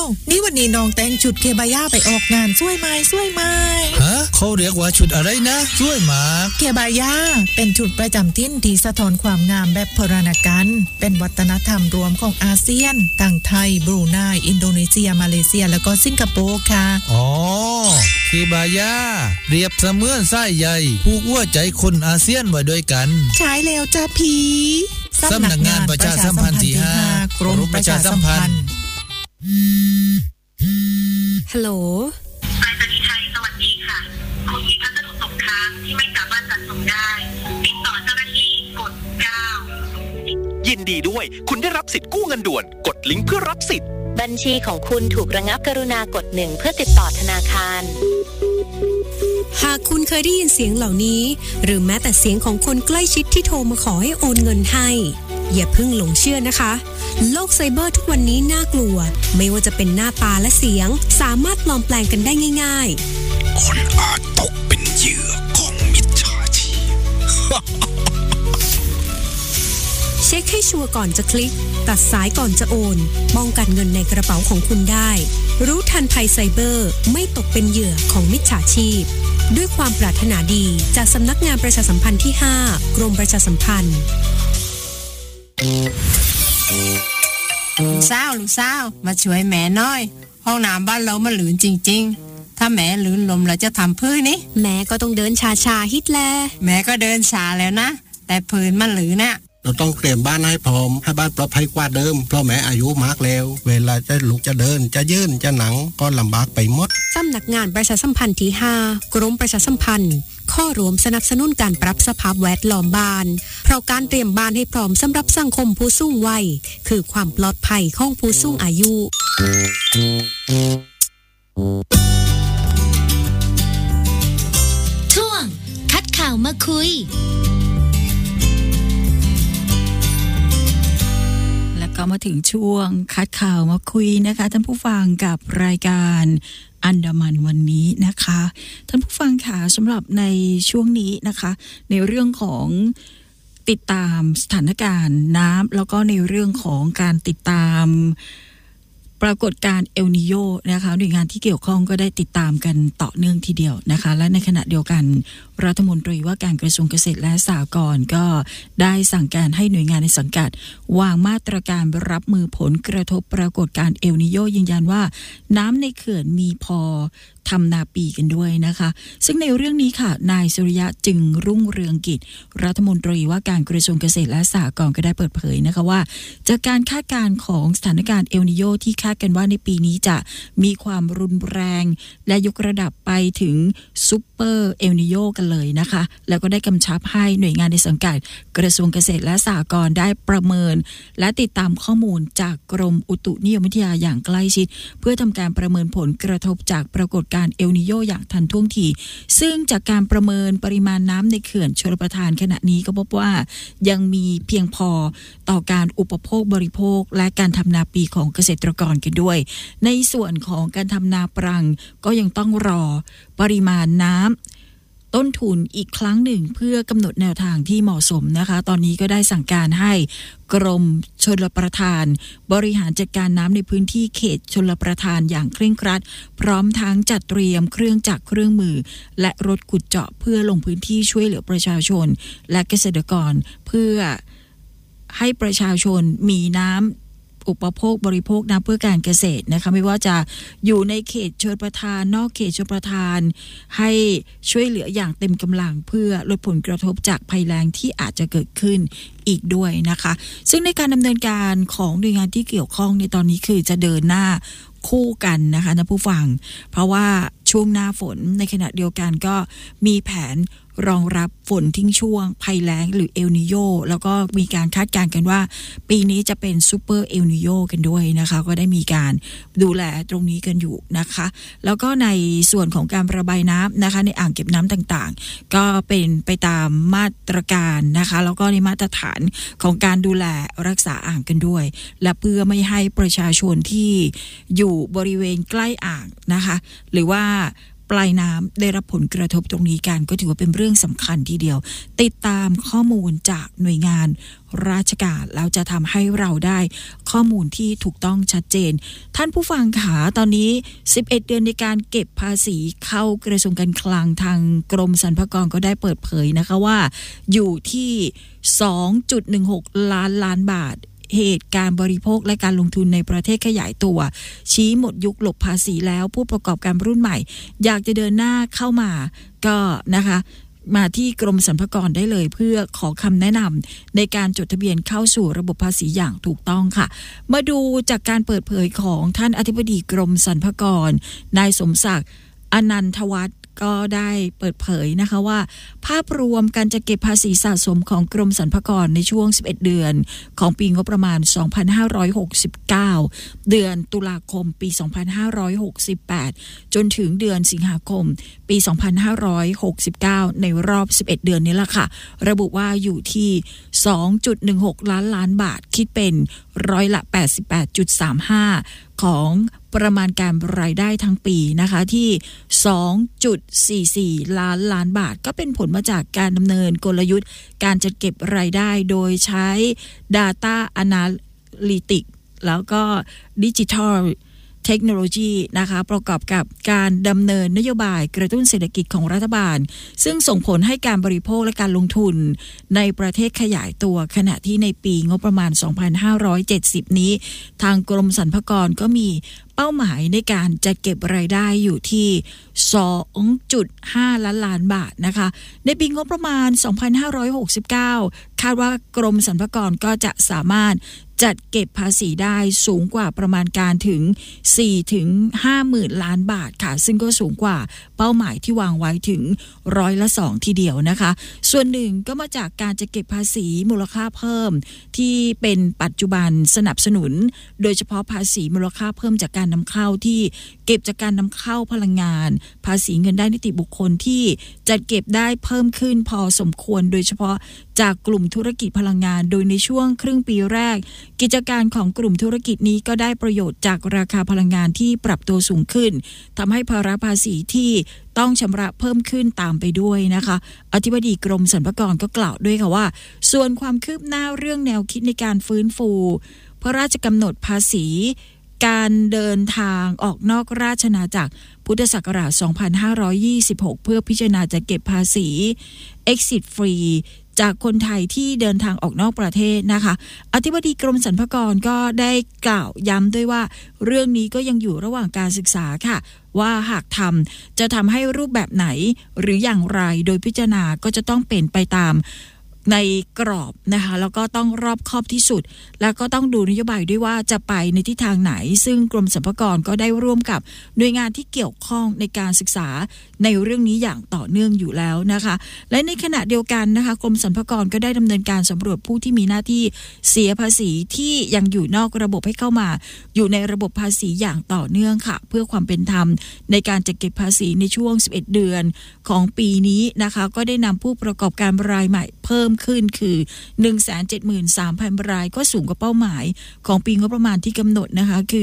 นี่วันนี้น้องแต่งชุดเคบาย่าไปออกงานช่วยไหมฮะเขาเรียกว่าชุดอะไรนะช่วยมากเคบาย่าเป็นชุดประจำถิ่นที่สะท้อนความงามแบบโบราณกาลเป็นวัฒนธรรมรวมของอาเซียนทั้งไทยบรูไนอินโดนีเซียมาเลเซียแล้วก็สิงคโปร์ค่ะอ๋อเคบาย่าเปรียบเสมือนสายใยผูกหัวใจคนอาเซียนไว้ด้วยกันใช่แล้วจ้าพีสำนักงานประชาสัมพันธ์ที่ 5 กรมประชาสัมพันธ์ฮัลโหลไปรษณีย์ไทยสวัสดีค่ะคุณมีพัสดุตกค้างที่ไม่สามารถจัดส่งได้ติดต่อเจ้าหน้าที่กด9ยินดีด้วยคุณได้รับสิทธิ์กู้เงินด่วนกดลิงก์เพื่อรับสิทธิ์บัญชีของคุณถูกระงับกรุณากด1เพื่อติดต่อธนาคารหากคุณเคยได้ยินเสียงเหล่านี้หรือแม้แต่เสียงของคนใกล้ชิดที่โทรมาขอให้โอนเงินให้อย่าเพิ่งหลงเชื่อนะคะโลกไซเบอร์ทุกวันนี้น่ากลัวไม่ว่าจะเป็นหน้าตาและเสียงสามารถปลอมแปลงกันได้ง่ายๆคนอาจตกเป็นเหยื่อของมิจฉาชีพเช็คให้ชัวร์ก่อนจะคลิกตัดสายก่อนจะโอนป้องกันเงินในกระเป๋าของคุณได้รู้ทันภัยไซเบอร์ไม่ตกเป็นเหยื่อของมิจฉาชีพด้วยความปรารถนาดีจากสำนักงานประชาสัมพันธ์ที่ 5 กรมประชาสัมพันธ์ลูกสาวมาช่วยแม่หน่อยห้องน้ำบ้านเรามันหลืนจริงๆถ้าแม่หลืนลมเราจะทำพื้นนี่แม่ก็ต้องเดินชาฮิตแลแม่ก็เดินชาแล้วนะแต่พื้นมันหลืนน่ะเราต้องเตรียมบ้านให้พร้อมให้บ้านปลอดภัยกว่าเดิมเพราะแม่อายุมากแล้วเวลาจะลุกจะเดินจะยืนจะหนังก็ลำบากไปหมดสำนักงานประชาสัมพันธ์ที่ 5 กรมประชาสัมพันธ์ข้อรวมสนับสนุนการปรับสภาพแวดล้อมบ้านเพราะการเตรียมบ้านให้พร้อมสำหรับสังคมผู้สูงวัยคือความปลอดภัยของผู้สูงอายุช่วงคัดข่าวมาคุยก็มาถึงช่วงคัดข่าวมาคุยนะคะท่านผู้ฟังกับรายการอันดามันวันนี้นะคะท่านผู้ฟังค่ะสำหรับในช่วงนี้นะคะในเรื่องของติดตามสถานการณ์น้ำแล้วก็ในเรื่องของการติดตามปรากฏการณ์เอลนิโญนะคะหน่วยงานที่เกี่ยวข้องก็ได้ติดตามกันต่อเนื่องทีเดียวนะคะและในขณะเดียวกันรัฐมนตรีว่าการกระทรวงเกษตรและสหกรณ์ก็ได้สั่งการให้หน่วยงานในสังกัดวางมาตรการรับมือผลกระทบปรากฏการณ์เอลนิโญยืนยันว่าน้ำในเขื่อนมีพอทำนาปีกันด้วยนะคะซึ่งในเรื่องนี้ค่ะนายสุริยะจึงรุ่งเรืองกิจรัฐมนตรีว่าการกระทรวงเกษตรและสหกรณ์ก็ได้เปิดเผยนะคะว่าจากการคาดการณ์ของสถานการณ์เอลนิโญที่คาดกันว่าในปีนี้จะมีความรุนแรงและยกระดับไปถึงซุปเปอร์เอลนิโญกันเลยนะคะแล้วก็ได้กำชับให้หน่วยงานในสังกัดกระทรวงเกษตรและสหกรณ์ได้ประเมินและติดตามข้อมูลจากกรมอุตุนิยมวิทยาอย่างใกล้ชิดเพื่อทำการประเมินผลกระทบจากปรากฏการณ์เอลนิโญอย่างทันท่วงทีซึ่งจากการประเมินปริมาณน้ำในเขื่อนชลประทานขณะนี้ก็พบว่ายังมีเพียงพอต่อการอุปโภคบริโภคและการทำนาปีของเกษตรกรกันด้วยในส่วนของการทำนาปรังก็ยังต้องรอปริมาณน้ำต้นทุนอีกครั้งหนึ่งเพื่อกำหนดแนวทางที่เหมาะสมนะคะตอนนี้ก็ได้สั่งการให้กรมชลประทานบริหารจัดการน้ำในพื้นที่เขตชลประทานอย่างเคร่งครัดพร้อมทั้งจัดเตรียมเครื่องจักรเครื่องมือและรถขุดเจาะเพื่อลงพื้นที่ช่วยเหลือประชาชนและเกษตรกรเพื่อให้ประชาชนมีน้ำอุปโภคบริโภคน้ำเพื่อการเกษตรนะคะไม่ว่าจะอยู่ในเขตชลประทานนอกเขตชลประทานให้ช่วยเหลืออย่างเต็มกำลังเพื่อลดผลกระทบจากภัยแล้งที่อาจจะเกิดขึ้นอีกด้วยนะคะซึ่งในการดำเนินการของหน่วยงานที่เกี่ยวข้องในตอนนี้คือจะเดินหน้าคู่กันนะคะท่านผู้ฟังเพราะว่าช่วงหน้าฝนในขณะเดียวกันก็มีแผนรองรับฝนทิ้งช่วงภัยแล้งหรือเอลนิโญแล้วก็มีการคาดการณ์กันว่าปีนี้จะเป็นซูเปอร์เอลนิโญกันด้วยนะคะก็ได้มีการดูแลตรงนี้กันอยู่นะคะแล้วก็ในส่วนของการระบายน้ำนะคะในอ่างเก็บน้ำต่างๆก็เป็นไปตามมาตรการนะคะแล้วก็ในมาตรฐานของการดูแลรักษาอ่างกันด้วยและเพื่อไม่ให้ประชาชนที่อยู่บริเวณใกล้อ่างนะคะหรือว่าปลายน้ำได้รับผลกระทบตรงนี้กันก็ถือว่าเป็นเรื่องสำคัญทีเดียวติดตามข้อมูลจากหน่วยงานราชการแล้วจะทำให้เราได้ข้อมูลที่ถูกต้องชัดเจนท่านผู้ฟังขาตอนนี้11เดือนในการเก็บภาษีเข้ากระทรวงการคลังทางกรมสรรพากรก็ได้เปิดเผยนะคะว่าอยู่ที่ 2.16 ล้านบาทเหตุการบริโภคและการลงทุนในประเทศขยายตัวชี้หมดยุคหลบภาษีแล้วผู้ประกอบการรุ่นใหม่อยากจะเดินหน้าเข้ามาก็นะคะมาที่กรมสรรพากรได้เลยเพื่อขอคำแนะนำในการจดทะเบียนเข้าสู่ระบบภาษีอย่างถูกต้องค่ะมาดูจากการเปิดเผยของท่านอธิบดีกรมสรรพากรนายสมศักดิ์อนันทวัฒน์ก็ได้เปิดเผยนะคะว่าภาพรวมการจะเก็บภาษีสะสมของกรมสรรพากรในช่วง11เดือนของปีงบประมาณ2569เดือนตุลาคมปี2568จนถึงเดือนสิงหาคมปี2569ในรอบ11เดือนนี้ล่ะค่ะระบุว่าอยู่ที่ 2.16 ล้านบาทคิดเป็นร้อยละ 88.35 ของประมาณการรายได้ทั้งปีนะคะที่ 2.44 ล้านบาทก็เป็นผลมาจากการดำเนินกลยุทธ์การจัดเก็บรายได้โดยใช้ Data Analytics แล้วก็ Digitalเทคโนโลยีนะคะประกอบกับการดำเนินนโยบายกระตุ้นเศรษฐกิจของรัฐบาลซึ่งส่งผลให้การบริโภคและการลงทุนในประเทศขยายตัวขณะที่ในปีงบประมาณ2570นี้ทางกรมสรรพากรก็มีเป้าหมายในการจัดเก็บรายได้อยู่ที่ 2.5 ล้านบาทนะคะในปีงบประมาณ2569คาดว่ากรมสรรพากรก็จะสามารถจัดเก็บภาษีได้สูงกว่าประมาณการถึง 4-5 หมื่นล้านบาทค่ะซึ่งก็สูงกว่าเป้าหมายที่วางไว้ถึง2%ทีเดียวนะคะส่วนหนึ่งก็มาจากการจะเก็บภาษีมูลค่าเพิ่มที่เป็นปัจจุบันสนับสนุนโดยเฉพาะภาษีมูลค่าเพิ่มจากการนำเข้าที่เก็บจากการนำเข้าพลังงานภาษีเงินได้นิติบุคคลที่จัดเก็บได้เพิ่มขึ้นพอสมควรโดยเฉพาะจากกลุ่มธุรกิจพลังงานโดยในช่วงครึ่งปีแรกกิจการของกลุ่มธุรกิจนี้ก็ได้ประโยชน์จากราคาพลังงานที่ปรับตัวสูงขึ้นทำให้ภาระภาษีที่ต้องชำระเพิ่มขึ้นตามไปด้วยนะคะอธิบดีกรมสรรพากรก็กล่าวด้วยค่ะว่าส่วนความคืบหน้าเรื่องแนวคิดในการฟื้นฟูพระราชกำหนดภาษีการเดินทางออกนอกราชอาณาจักรพุทธศักราช2526เพื่อพิจารณาจะเก็บภาษี Exit Free จากคนไทยที่เดินทางออกนอกประเทศนะคะอธิบดีกรมสรรพากรก็ได้กล่าวย้ำด้วยว่าเรื่องนี้ก็ยังอยู่ระหว่างการศึกษาค่ะว่าหากทำจะทำให้รูปแบบไหนหรืออย่างไรโดยพิจารณาก็จะต้องเป็นไปตามในกรอบนะคะแล้วก็ต้องรอบคอบที่สุดแล้วก็ต้องดูนโยบายด้วยว่าจะไปในทิศทางไหนซึ่งกรมสรรพากรก็ได้ร่วมกับหน่วยงานที่เกี่ยวข้องในการศึกษาในเรื่องนี้อย่างต่อเนื่องอยู่แล้วนะคะและในขณะเดียวกันนะคะกรมสรรพากรก็ได้ดำเนินการสำรวจผู้ที่มีหน้าที่เสียภาษีที่ยังอยู่นอกระบบให้เข้ามาอยู่ในระบบภาษีอย่างต่อเนื่องค่ะเพื่อความเป็นธรรมในการจัดเก็บภาษีในช่วง11เดือนของปีนี้นะคะก็ได้นำผู้ประกอบการรายใหม่เพิ่มขึ้นคือ 173,000 รายก็สูงกว่าเป้าหมายของปีงบประมาณที่กำหนดนะคะคือ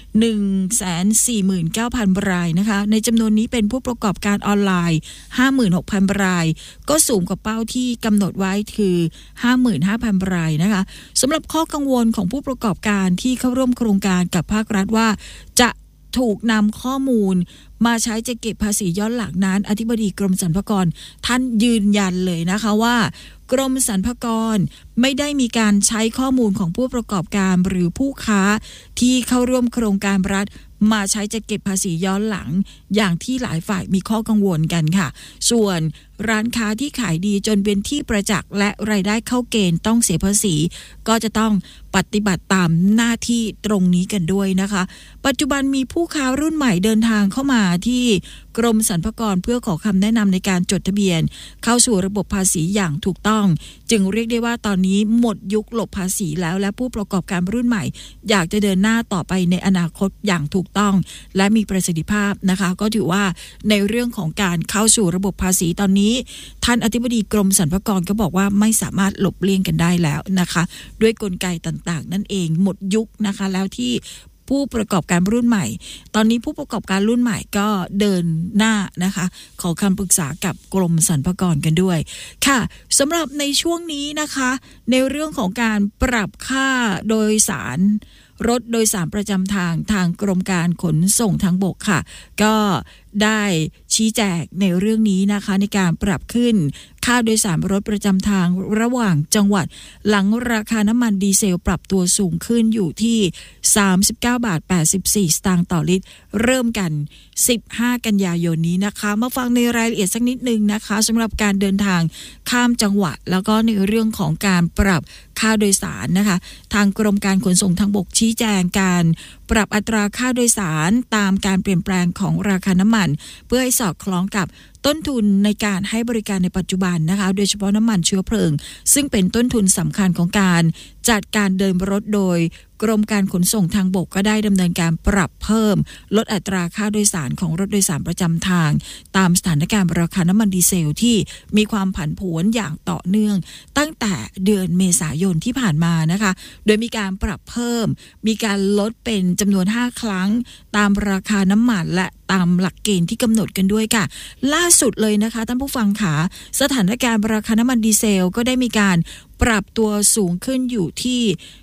149,000 รายนะคะในจำนวนนี้เป็นผู้ประกอบการออนไลน์ 56,000 รายก็สูงกว่าเป้าที่กำหนดไว้คือ 55,000 รายนะคะสำหรับข้อกังวลของผู้ประกอบการที่เข้าร่วมโครงการกับภาครัฐว่าจะถูกนำข้อมูลมาใช้จะเก็บภาษีย้อนหลังนั้นอธิบดีกรมสรรพากรท่านยืนยันเลยนะคะว่ากรมสรรพากรไม่ได้มีการใช้ข้อมูลของผู้ประกอบการหรือผู้ค้าที่เข้าร่วมโครงการรัฐมาใช้จะเก็บภาษีย้อนหลังอย่างที่หลายฝ่ายมีข้อกังวลกันค่ะส่วนร้านค้าที่ขายดีจนเป็นที่ประจักษ์และรายได้เข้าเกณฑ์ต้องเสียภาษีก็จะต้องปฏิบัติตามหน้าที่ตรงนี้กันด้วยนะคะปัจจุบันมีผู้ค้ารุ่นใหม่เดินทางเข้ามาที่กรมสรรพากรเพื่อขอคำแนะนำในการจดทะเบียนเข้าสู่ระบบภาษีอย่างถูกต้องจึงเรียกได้ว่าตอนนี้หมดยุคหลบภาษีแล้วและผู้ประกอบการรุ่นใหม่อยากจะเดินหน้าต่อไปในอนาคตอย่างถูกต้องและมีประสิทธิภาพนะคะก็ถือว่าในเรื่องของการเข้าสู่ระบบภาษีตอนนี้ท่านอธิบดีกรมสรรพากรก็บอกว่าไม่สามารถหลบเลี่ยงกันได้แล้วนะคะด้วยกลไกต่างๆนั่นเองหมดยุคนะคะแล้วที่ผู้ประกอบการรุ่นใหม่ตอนนี้ผู้ประกอบการรุ่นใหม่ก็เดินหน้านะคะขอคำปรึกษากับกรมสรรพากรกันด้วยค่ะสำหรับในช่วงนี้นะคะในเรื่องของการปรับค่าโดยสารรถโดยสารประจำทางกรมการขนส่งทางบกค่ะก็ได้ชี้แจงในเรื่องนี้นะคะในการปรับขึ้นค่าโดยสารรถประจำทางระหว่างจังหวัดหลังราคาน้ำมันดีเซลปรับตัวสูงขึ้นอยู่ที่39.84 สตางค์ต่อลิตรเริ่มกัน15กันยายนนี้นะคะมาฟังในรายละเอียดสักนิดนึงนะคะสำหรับการเดินทางข้ามจังหวัดแล้วก็ในเรื่องของการปรับค่าโดยสารนะคะทางกรมการขนส่งทางบกชี้แจงการปรับอัตราค่าโดยสารตามการเปลี่ยนแปลงของราคาน้ำมันเพื่อให้สอดคล้องกับต้นทุนในการให้บริการในปัจจุบันนะคะโดยเฉพาะน้ำมันเชื้อเพลิงซึ่งเป็นต้นทุนสำคัญของการจัดการเดินรถโดยกรมการขนส่งทางบกก็ได้ดำเนินการปรับเพิ่มลดอัตราค่าโดยสารของรถโดยสารประจำทางตามสถานการณ์ราคาน้ำมันดีเซลที่มีความผันผวนอย่างต่อเนื่องตั้งแต่เดือนเมษายนที่ผ่านมานะคะโดยมีการปรับเพิ่มมีการลดเป็นจำนวน5ครั้งตามราคาน้ำมันและตามหลักเกณฑ์ที่กำหนดกันด้วยค่ะล่าสุดเลยนะคะท่านผู้ฟังค่ะสถานการณ์ราคาน้ำมันดีเซลก็ได้มีการปรับตัวสูงขึ้นอยู่ที่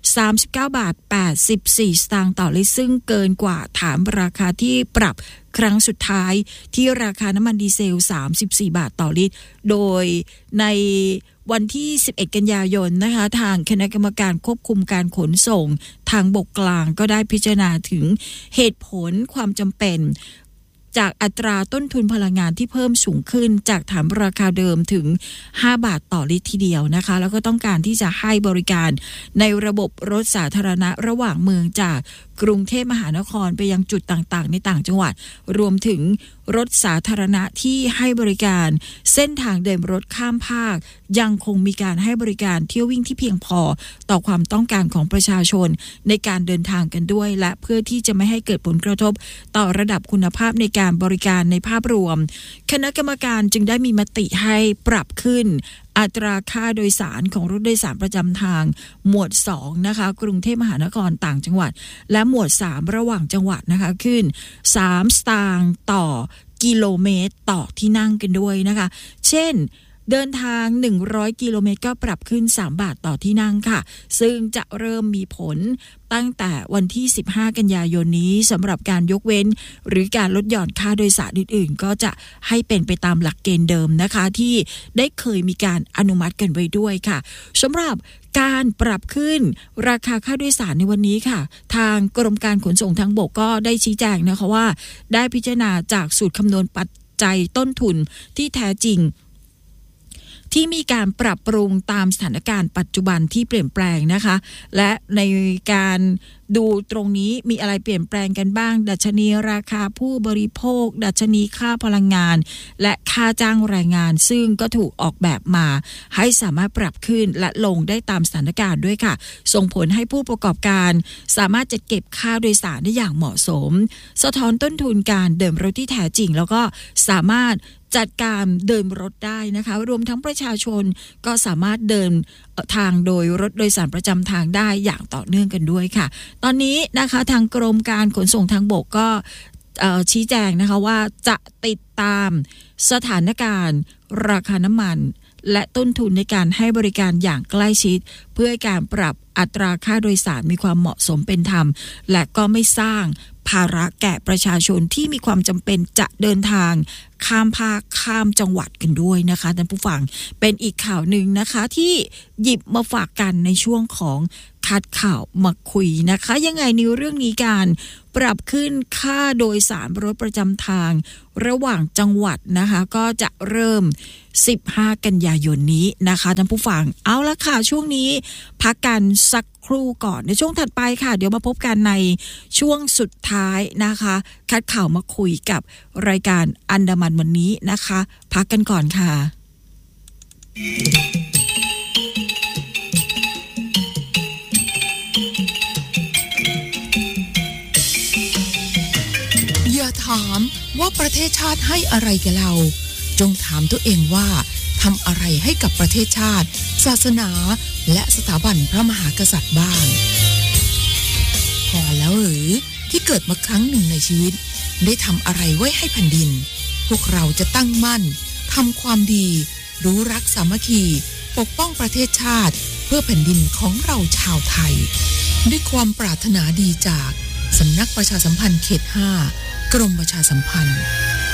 39.84 สตางค์ต่อลิตรซึ่งเกินกว่าฐานราคาที่ปรับครั้งสุดท้ายที่ราคาน้ำมันดีเซล34 บาทต่อลิตรโดยในวันที่11กันยายนนะคะทางคณะกรรมการควบคุมการขนส่งทางบกกลางก็ได้พิจารณาถึงเหตุผลความจำเป็นจากอัตราต้นทุนพลังงานที่เพิ่มสูงขึ้นจากฐานราคาเดิมถึง5 บาทต่อลิตรทีเดียวนะคะแล้วก็ต้องการที่จะให้บริการในระบบรถสาธารณะระหว่างเมืองจากกรุงเทพมหานครไปยังจุดต่างๆในต่างจังหวัดรวมถึงรถสาธารณะที่ให้บริการเส้นทางเดินรถข้ามภาคยังคงมีการให้บริการเที่ยววิ่งที่เพียงพอต่อความต้องการของประชาชนในการเดินทางกันด้วยและเพื่อที่จะไม่ให้เกิดผลกระทบต่อระดับคุณภาพในการบริการในภาพรวมคณะกรรมการจึงได้มีมติให้ปรับขึ้นอัตราค่าโดยสารของรถโดยสารประจำทางหมวด2นะคะกรุงเทพมหานครต่างจังหวัดและหมวด3ระหว่างจังหวัดนะคะขึ้น3 สตางค์ต่อกิโลเมตรต่อที่นั่งกันด้วยนะคะเช่นเดินทาง100กิโลเมตรก็ปรับขึ้น3 บาทต่อที่นั่งค่ะซึ่งจะเริ่มมีผลตั้งแต่วันที่15กันยายนนี้สำหรับการยกเว้นหรือการลดหย่อนค่าโดยสารอื่นๆก็จะให้เป็นไปตามหลักเกณฑ์เดิมนะคะที่ได้เคยมีการอนุมัติกันไว้ด้วยค่ะสำหรับการปรับขึ้นราคาค่าโดยสารในวันนี้ค่ะทางกรมการขนส่งทางบกก็ได้ชี้แจงนะคะว่าได้พิจารณาจากสูตรคำนวณปัจจัยต้นทุนที่แท้จริงที่มีการปรับปรุงตามสถานการณ์ปัจจุบันที่เปลี่ยนแปลงนะคะและในการดูตรงนี้มีอะไรเปลี่ยนแปลงกันบ้างดัชนีราคาผู้บริโภคดัชนีค่าพลังงานและค่าจ้างแรงงานซึ่งก็ถูกออกแบบมาให้สามารถปรับขึ้นและลงได้ตามสถานการณ์ด้วยค่ะส่งผลให้ผู้ประกอบการสามารถจัดเก็บค่าโดยสารได้อย่างเหมาะสมสะท้อนต้นทุนการเดินรถที่แท้จริงแล้วก็สามารถจัดการเดินรถได้นะคะรวมทั้งประชาชนก็สามารถเดินทางโดยรถโดยสารประจำทางได้อย่างต่อเนื่องกันด้วยค่ะตอนนี้นะคะทางกรมการขนส่งทางบกก็ชี้แจงนะคะว่าจะติดตามสถานการณ์ราคาน้ำมันและต้นทุนในการให้บริการอย่างใกล้ชิดเพื่อการปรับอัตราค่าโดยสารมีความเหมาะสมเป็นธรรมและก็ไม่สร้างภาระแก่ประชาชนที่มีความจำเป็นจะเดินทางข้ามภาคข้ามจังหวัดกันด้วยนะคะท่านผู้ฟังเป็นอีกข่าวหนึ่งนะคะที่หยิบมาฝากกันในช่วงของคัดข่าวมาคุยนะคะยังไงในเรื่องนี้การปรับขึ้นค่าโดยสารรถประจำทางระหว่างจังหวัดนะคะก็จะเริ่ม15กันยายนนี้นะคะท่านผู้ฟังเอาละค่ะช่วงนี้พักกันสักครู่ก่อนในช่วงถัดไปค่ะเดี๋ยวมาพบกันในช่วงสุดท้ายนะคะคัดข่าวมาคุยกับรายการอันดามันวันนี้นะคะพักกันก่อนค่ะอย่าถามว่าประเทศชาติให้อะไรแก่เราจงถามตัวเองว่าทำอะไรให้กับประเทศชาติศาสนาและสถาบันพระมหากษัตริย์บ้างพอแล้วหรือที่เกิดมาครั้งหนึ่งในชีวิตได้ทำอะไรไว้ให้แผ่นดินพวกเราจะตั้งมั่นทำความดีรู้รักสามัคคีปกป้องประเทศชาติเพื่อแผ่นดินของเราชาวไทยด้วยความปรารถนาดีจากสำนักประชาสัมพันธ์เขต 5 กรมประชาสัมพันธ์